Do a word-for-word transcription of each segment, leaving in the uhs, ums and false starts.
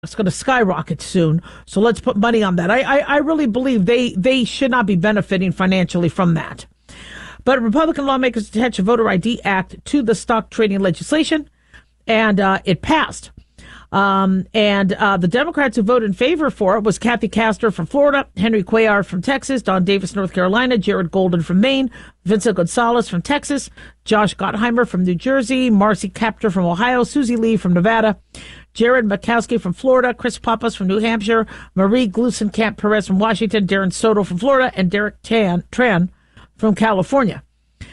it's going to skyrocket soon. So let's put money on that. I, I, I really believe they, they should not be benefiting financially from that. But Republican lawmakers attached a Voter I D Act to the stock trading legislation, and uh, it passed. Um, and uh, the Democrats who voted in favor for it was Kathy Castor from Florida, Henry Cuellar from Texas, Don Davis, North Carolina, Jared Golden from Maine, Vincent Gonzalez from Texas, Josh Gottheimer from New Jersey, Marcy Kaptur from Ohio, Susie Lee from Nevada, Jared Mikowski from Florida, Chris Pappas from New Hampshire, Marie Gluesenkamp Perez from Washington, Darren Soto from Florida, and Derek Tan, Tran from California.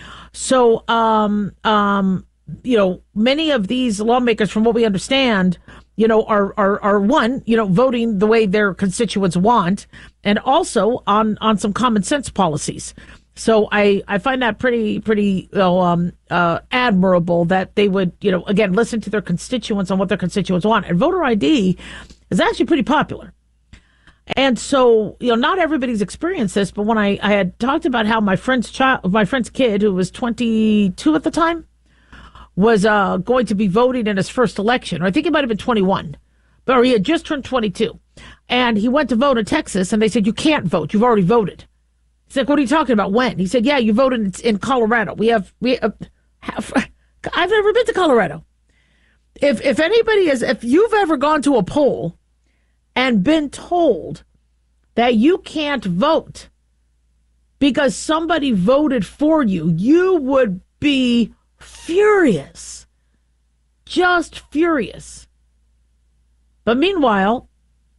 So, um, um, you know, many of these lawmakers, from what we understand, you know, are, are, are one, you know, voting the way their constituents want, and also on, on some common sense policies. So I, I find that pretty, pretty, you know, um, uh, admirable that they would, you know, again, listen to their constituents on what their constituents want. And voter I D is actually pretty popular. And so, you know, not everybody's experienced this, but when I, I had talked about how my friend's child, my friend's kid, who was twenty-two at the time, was uh, going to be voting in his first election, or I think he might have been twenty-one, but or he had just turned twenty-two. And he went to vote in Texas, and they said, you can't vote. You've already voted. He's like, what are you talking about? When? He said, yeah, you voted in, in Colorado. We have, we uh, have, I've never been to Colorado. If if anybody is, if you've ever gone to a poll and been told that you can't vote because somebody voted for you, you would be furious, just furious. But meanwhile,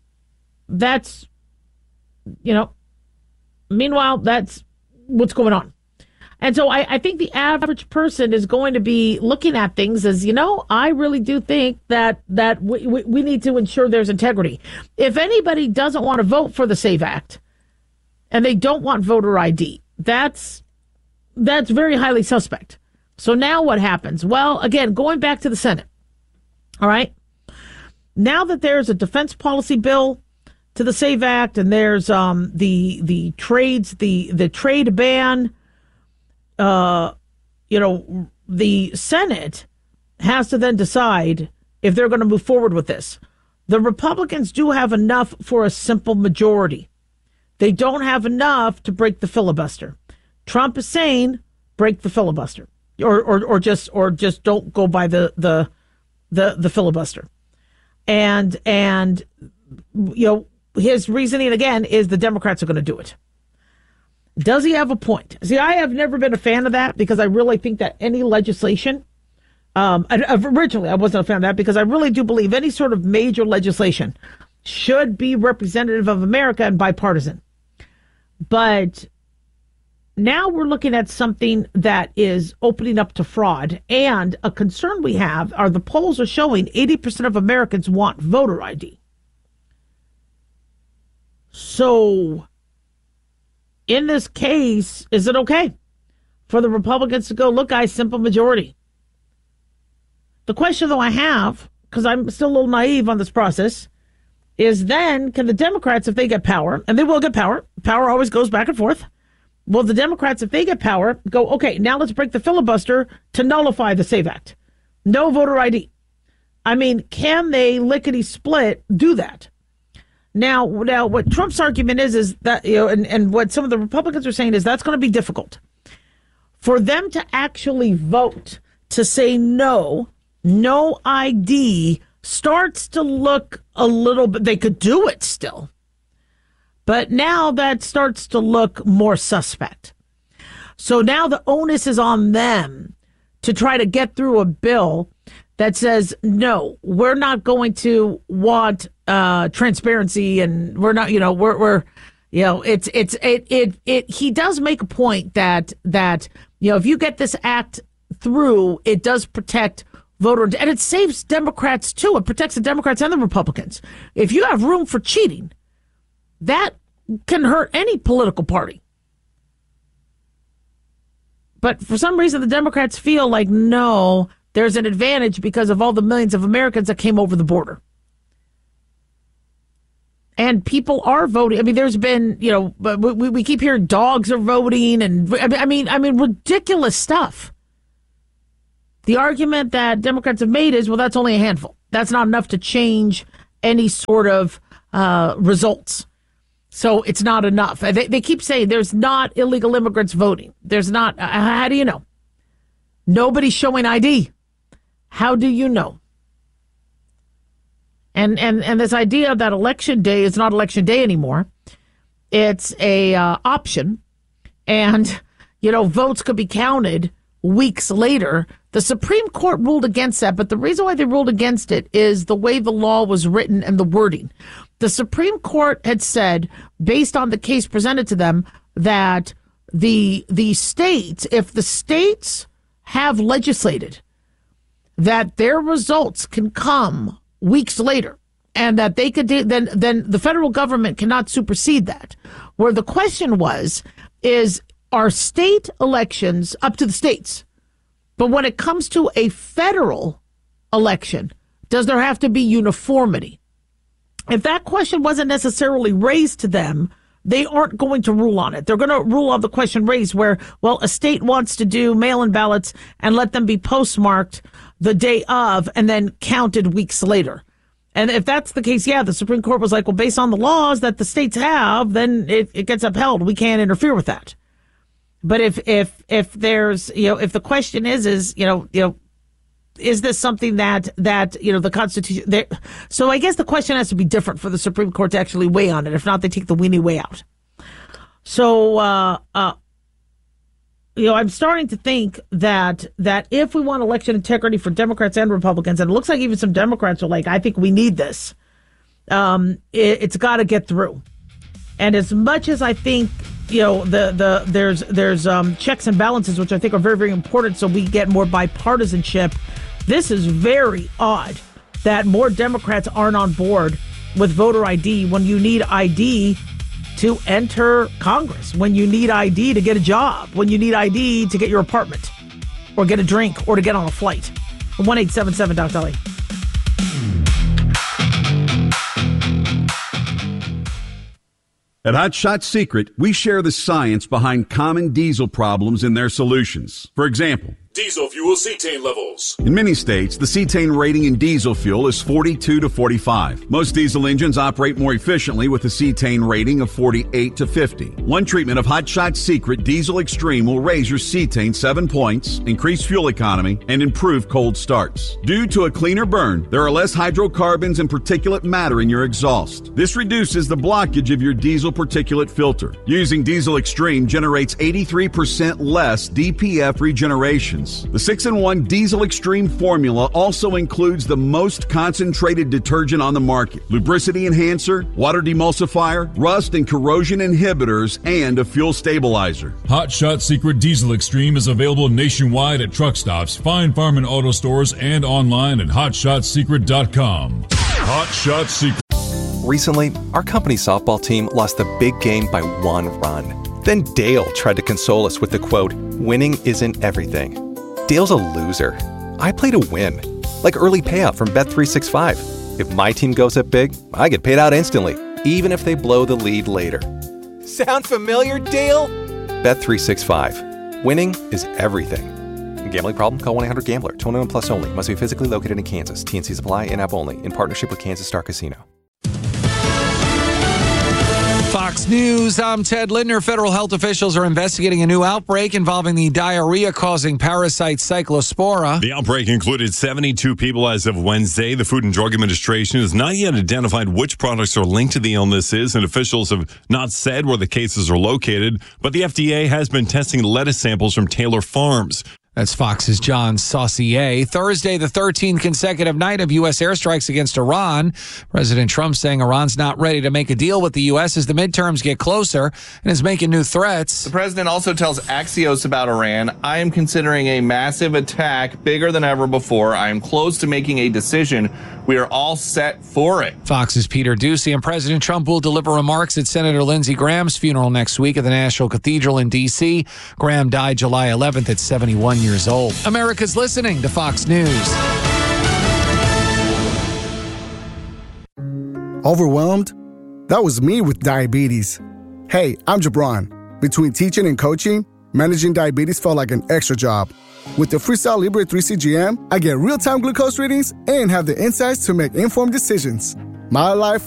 that's, you know, meanwhile, that's what's going on. And so I, I think the average person is going to be looking at things as, you know, I really do think that that we, we, we need to ensure there's integrity. If anybody doesn't want to vote for the SAVE Act and they don't want voter I D, that's that's very highly suspect. So now what happens? Well, again, going back to the Senate. All right. Now that there's a defense policy bill to the SAVE Act, and there's um, the the trades, the the trade ban, uh, you know, the Senate has to then decide if they're going to move forward with this. The Republicans do have enough for a simple majority. They don't have enough to break the filibuster. Trump is saying break the filibuster. Or, or, or just, or just don't go by the, the, the, the filibuster. And, and, you know, his reasoning again is the Democrats are going to do it. Does he have a point? See, I have never been a fan of that because I really think that any legislation, um, I, originally I wasn't a fan of that because I really do believe any sort of major legislation should be representative of America and bipartisan. But now we're looking at something that is opening up to fraud, and a concern we have are the polls are showing eighty percent of Americans want voter I D. So in this case, is it okay for the Republicans to go, look, guys, simple majority? The question, though, I have, because I'm still a little naive on this process, is then can the Democrats, if they get power, and they will get power, power always goes back and forth, well, the Democrats, if they get power, go, okay, now let's break the filibuster to nullify the SAVE Act. No voter I D. I mean, can they lickety-split do that? Now, now, what Trump's argument is, is that, you know, and, and what some of the Republicans are saying is that's going to be difficult. For them to actually vote to say no, no I D starts to look a little bit, they could do it still. But now that starts to look more suspect. So now the onus is on them to try to get through a bill that says, no, we're not going to want uh, transparency, and we're not, you know, we're, we're, you know, it's, it's, it, it, it, he does make a point that, that, you know, if you get this act through, it does protect voter, and it saves Democrats too. It protects the Democrats and the Republicans. If you have room for cheating, that can hurt any political party. But for some reason, the Democrats feel like, no, there's an advantage because of all the millions of Americans that came over the border. And people are voting. I mean, there's been, you know, we, we keep hearing dogs are voting, and I mean, I mean, ridiculous stuff. The argument that Democrats have made is, well, that's only a handful. That's not enough to change any sort of uh, results. So it's not enough. They, they keep saying there's not illegal immigrants voting. There's not. Uh, how do you know? Nobody's showing I D. How do you know? And and and this idea that election day is not election day anymore. It's a uh, option, and you know votes could be counted weeks later. The Supreme Court ruled against that, but the reason why they ruled against it is the way the law was written and the wording. The Supreme Court had said, based on the case presented to them, that the the states, if the states have legislated that their results can come weeks later, and that they could do, then then the federal government cannot supersede that. Where the question was, is are state elections up to the states? But when it comes to a federal election, does there have to be uniformity? If that question wasn't necessarily raised to them, they aren't going to rule on it. They're going to rule on the question raised where, well, a state wants to do mail-in ballots and let them be postmarked the day of and then counted weeks later. And if that's the case, yeah, the Supreme Court was like, well, based on the laws that the states have, then it, it gets upheld. We can't interfere with that. But if if if there's, you know, if the question is, is, you know, you know, is this something that that, you know, the Constitution there? So I guess the question has to be different for the Supreme Court to actually weigh on it. If not, they take the weenie way out. So, uh, uh, you know, I'm starting to think that that if we want election integrity for Democrats and Republicans, and it looks like even some Democrats are like, I think we need this. Um, it, it's got to get through. And as much as I think, you know, the the there's there's um, checks and balances, which I think are very, very important, so we get more bipartisanship. This is very odd that more Democrats aren't on board with voter I D when you need I D to enter Congress, when you need I D to get a job, when you need I D to get your apartment or get a drink or to get on a flight. one eight seven seven Doc Dolly. At Hot Shot Secret, we share the science behind common diesel problems and their solutions. For example, diesel fuel cetane levels. In many states, the cetane rating in diesel fuel is forty-two to forty-five. Most diesel engines operate more efficiently with a cetane rating of forty-eight to fifty. One treatment of Hot Shot Secret Diesel Extreme will raise your cetane seven points, increase fuel economy, and improve cold starts. Due to a cleaner burn, there are less hydrocarbons and particulate matter in your exhaust. This reduces the blockage of your diesel particulate filter. Using Diesel Extreme generates eighty-three percent less D P F regenerations. The six in one Diesel Extreme formula also includes the most concentrated detergent on the market, lubricity enhancer, water demulsifier, rust and corrosion inhibitors, and a fuel stabilizer. Hot Shot Secret Diesel Extreme is available nationwide at truck stops, Fine Farm and auto stores, and online at hot shot secret dot com. Hot Shot Secret. Recently, our company softball team lost the big game by one run. Then Dale tried to console us with the quote, "Winning isn't everything." Dale's a loser. I play to win. Like early payout from Bet three sixty-five. If my team goes up big, I get paid out instantly, even if they blow the lead later. Sound familiar, Dale? Bet three sixty-five. Winning is everything. Gambling problem? Call one eight hundred gambler. twenty-one plus only. Must be physically located in Kansas. T and Cs apply. In-app only. In partnership with Kansas Star Casino. Fox News, I'm Ted Lindner. Federal health officials are investigating a new outbreak involving the diarrhea-causing parasite Cyclospora. The outbreak included seventy-two people as of Wednesday. The Food and Drug Administration has not yet identified which products are linked to the illnesses, and officials have not said where the cases are located, but the F D A has been testing lettuce samples from Taylor Farms. That's Fox's John Saucier. Thursday, the thirteenth consecutive night of U S airstrikes against Iran. President Trump saying Iran's not ready to make a deal with the U S as the midterms get closer and is making new threats. The president also tells Axios about Iran, I am considering a massive attack bigger than ever before. I am close to making a decision. We are all set for it. Fox's Peter Doocy, and President Trump will deliver remarks at Senator Lindsey Graham's funeral next week at the National Cathedral in D C Graham died July eleventh at seventy-one years old. America's listening to Fox News. Overwhelmed? That was me with diabetes. Hey, I'm Jabron. Between teaching and coaching, managing diabetes felt like an extra job. With the Freestyle Libre three C G M, I get real-time glucose readings and have the insights to make informed decisions. My life